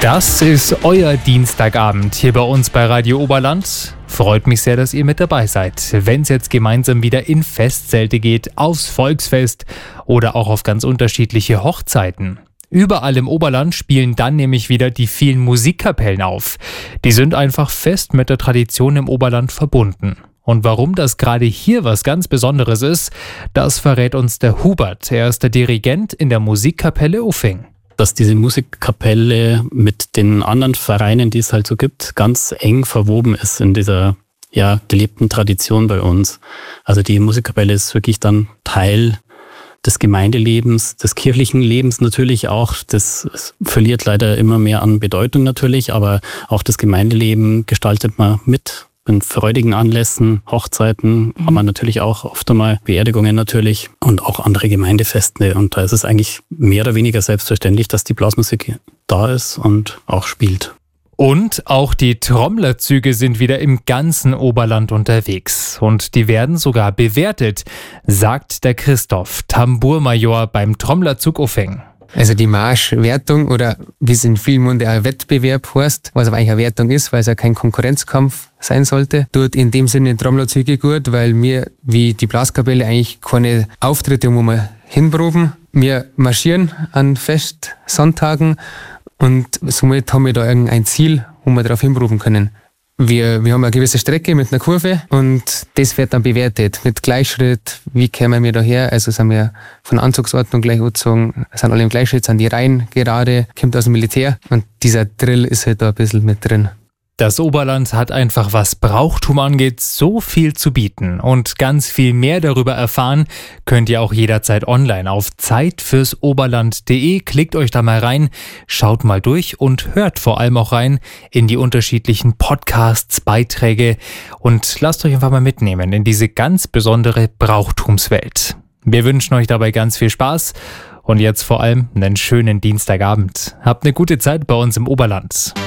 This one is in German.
Das ist euer Dienstagabend hier bei uns bei Radio Oberland. Freut mich sehr, dass ihr mit dabei seid, wenn es jetzt gemeinsam wieder in Festzelte geht, aufs Volksfest oder auch auf ganz unterschiedliche Hochzeiten. Überall im Oberland spielen dann nämlich wieder die vielen Musikkapellen auf. Die sind einfach fest mit der Tradition im Oberland verbunden. Und warum das gerade hier was ganz Besonderes ist, das verrät uns der Hubert. Er ist der Dirigent in der Musikkapelle Uffing. Dass diese Musikkapelle mit den anderen Vereinen, die es halt so gibt, ganz eng verwoben ist in dieser gelebten Tradition bei uns. Also die Musikkapelle ist wirklich dann Teil des Gemeindelebens, des kirchlichen Lebens natürlich auch. Das verliert leider immer mehr an Bedeutung natürlich, aber auch das Gemeindeleben gestaltet man mit. In freudigen Anlässen, Hochzeiten, aber natürlich auch oft einmal Beerdigungen natürlich und auch andere Gemeindefeste. Und da ist es eigentlich mehr oder weniger selbstverständlich, dass die Blasmusik da ist und auch spielt. Und auch die Trommlerzüge sind wieder im ganzen Oberland unterwegs. Und die werden sogar bewertet, sagt der Christoph, Tambourmajor beim Trommlerzug Uffing. Also die Marschwertung oder wie es in vielen Munde ein Wettbewerb heißt, was aber eigentlich eine Wertung ist, weil es ja kein Konkurrenzkampf sein sollte, tut in dem Sinne Trommlerzüge gut, weil wir wie die Blaskapelle eigentlich keine Auftritte, wo wir hinproben. Wir marschieren an Festsonntagen und somit haben wir da irgendein Ziel, wo wir darauf hinproben können. Wir haben eine gewisse Strecke mit einer Kurve und das wird dann bewertet mit Gleichschritt. Wie kämen wir da her? Also sind wir von der Anzugsordnung gleich angezogen, sind alle im Gleichschritt, sind die Reihen gerade, kommt aus dem Militär und dieser Drill ist halt da ein bisschen mit drin. Das Oberland hat einfach, was Brauchtum angeht, so viel zu bieten. Und ganz viel mehr darüber erfahren könnt ihr auch jederzeit online auf zeitfürsoberland.de. Klickt euch da mal rein, schaut mal durch und hört vor allem auch rein in die unterschiedlichen Podcasts, Beiträge und lasst euch einfach mal mitnehmen in diese ganz besondere Brauchtumswelt. Wir wünschen euch dabei ganz viel Spaß und jetzt vor allem einen schönen Dienstagabend. Habt eine gute Zeit bei uns im Oberland.